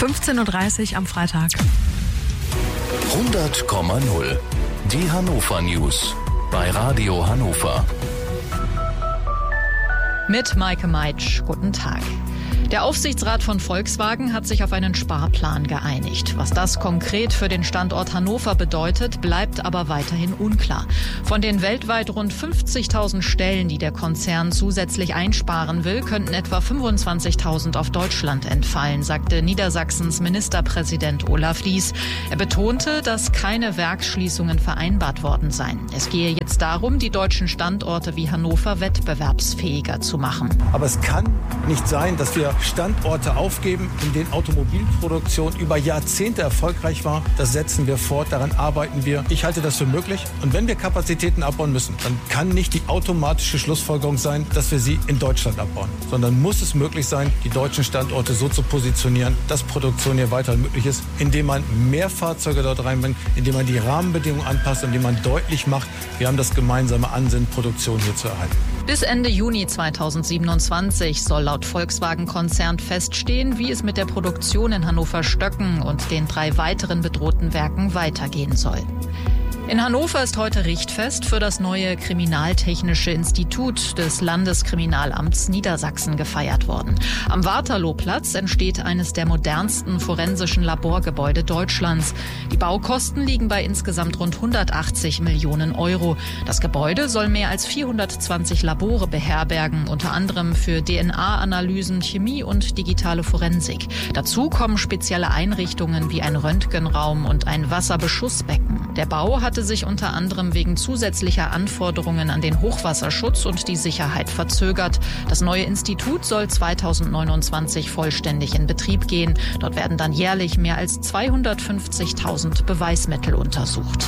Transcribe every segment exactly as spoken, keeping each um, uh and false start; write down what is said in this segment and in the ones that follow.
fünfzehn Uhr dreißig am Freitag. hundert Komma null. Die Hannover News bei Radio Hannover. Mit Maike Meitsch. Guten Tag. Der Aufsichtsrat von Volkswagen hat sich auf einen Sparplan geeinigt. Was das konkret für den Standort Hannover bedeutet, bleibt aber weiterhin unklar. Von den weltweit rund fünfzigtausend Stellen, die der Konzern zusätzlich einsparen will, könnten etwa fünfundzwanzigtausend auf Deutschland entfallen, sagte Niedersachsens Ministerpräsident Olaf Lies. Er betonte, dass keine Werksschließungen vereinbart worden seien. Es gehe jetzt darum, die deutschen Standorte wie Hannover wettbewerbsfähiger zu machen. Aber es kann nicht sein, dass wir Standorte aufgeben, in denen Automobilproduktion über Jahrzehnte erfolgreich war. Das setzen wir fort, daran arbeiten wir. Ich halte das für möglich. Und wenn wir Kapazitäten abbauen müssen, dann kann nicht die automatische Schlussfolgerung sein, dass wir sie in Deutschland abbauen. Sondern muss es möglich sein, die deutschen Standorte so zu positionieren, dass Produktion hier weiter möglich ist, indem man mehr Fahrzeuge dort reinbringt, indem man die Rahmenbedingungen anpasst, indem man deutlich macht, wir haben das gemeinsame Ansinnen, Produktion hier zu erhalten. Bis Ende Juni zweitausendsiebenundzwanzig soll laut Volkswagen-Konzern feststehen, wie es mit der Produktion in Hannover-Stöcken und den drei weiteren bedrohten Werken weitergehen soll. In Hannover ist heute Richtfest für das neue Kriminaltechnische Institut des Landeskriminalamts Niedersachsen gefeiert worden. Am Waterlooplatz entsteht eines der modernsten forensischen Laborgebäude Deutschlands. Die Baukosten liegen bei insgesamt rund hundertachtzig Millionen Euro. Das Gebäude soll mehr als vierhundertzwanzig Labore beherbergen, unter anderem für D N A-Analysen, Chemie und digitale Forensik. Dazu kommen spezielle Einrichtungen wie ein Röntgenraum und ein Wasserbeschussbecken. Der Bau hatte sich unter anderem wegen zusätzlicher Anforderungen an den Hochwasserschutz und die Sicherheit verzögert. Das neue Institut soll zweitausendneunundzwanzig vollständig in Betrieb gehen. Dort werden dann jährlich mehr als zweihundertfünfzigtausend Beweismittel untersucht.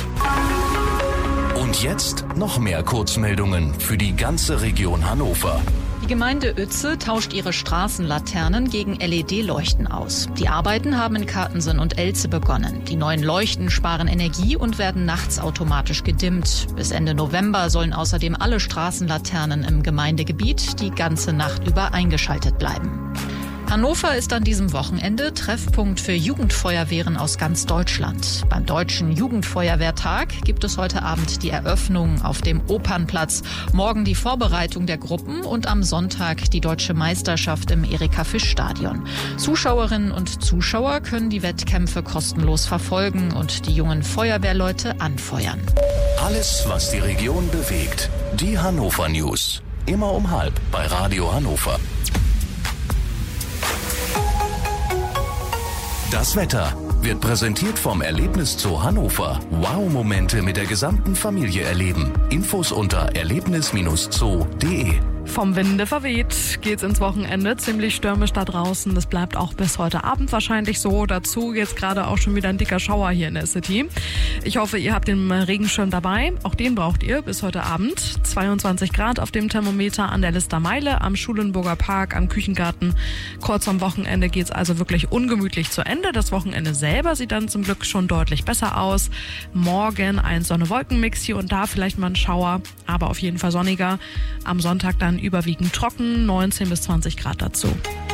Und jetzt noch mehr Kurzmeldungen für die ganze Region Hannover. Die Gemeinde Uetze tauscht ihre Straßenlaternen gegen L E D-Leuchten aus. Die Arbeiten haben in Kartensen und Elze begonnen. Die neuen Leuchten sparen Energie und werden nachts automatisch gedimmt. Bis Ende November sollen außerdem alle Straßenlaternen im Gemeindegebiet die ganze Nacht über eingeschaltet bleiben. Hannover ist an diesem Wochenende Treffpunkt für Jugendfeuerwehren aus ganz Deutschland. Beim Deutschen Jugendfeuerwehrtag gibt es heute Abend die Eröffnung auf dem Opernplatz, morgen die Vorbereitung der Gruppen und am Sonntag die Deutsche Meisterschaft im Erika-Fisch-Stadion. Zuschauerinnen und Zuschauer können die Wettkämpfe kostenlos verfolgen und die jungen Feuerwehrleute anfeuern. Alles, was die Region bewegt. Die Hannover News. Immer um halb bei Radio Hannover. Das Wetter wird präsentiert vom Erlebniszoo Hannover. Wow-Momente mit der gesamten Familie erleben. Infos unter erlebnis Bindestrich zoo punkt de. Vom Winde verweht geht's ins Wochenende. Ziemlich stürmisch da draußen. Das bleibt auch bis heute Abend wahrscheinlich so. Dazu jetzt gerade auch schon wieder ein dicker Schauer hier in der City. Ich hoffe, ihr habt den Regenschirm dabei. Auch den braucht ihr bis heute Abend. zweiundzwanzig Grad auf dem Thermometer an der Listermeile, am Schulenburger Park, am Küchengarten. Kurz am Wochenende geht's also wirklich ungemütlich zu Ende. Das Wochenende selber sieht dann zum Glück schon deutlich besser aus. Morgen ein Sonne-Wolken-Mix, hier und da vielleicht mal ein Schauer, aber auf jeden Fall sonniger. Am Sonntag dann überwiegend trocken, neunzehn bis zwanzig Grad dazu.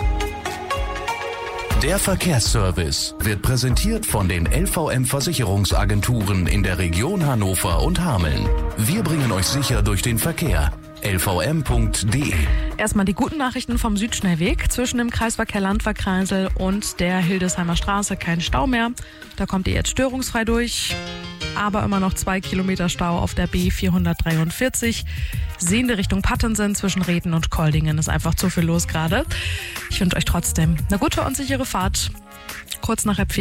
Der Verkehrsservice wird präsentiert von den L V M-Versicherungsagenturen in der Region Hannover und Hameln. Wir bringen euch sicher durch den Verkehr. L V M Punkt de. Erstmal die guten Nachrichten vom Südschnellweg. Zwischen dem Kreisverkehr Landwehrkreisel und der Hildesheimer Straße kein Stau mehr. Da kommt ihr jetzt störungsfrei durch. Aber immer noch zwei Kilometer Stau auf der B vierhundertdreiundvierzig. Sehende Richtung Pattensen zwischen Reden und Koldingen ist einfach zu viel los gerade. Ich wünsche euch trotzdem eine gute und sichere Fahrt. Kurz nach halb vier.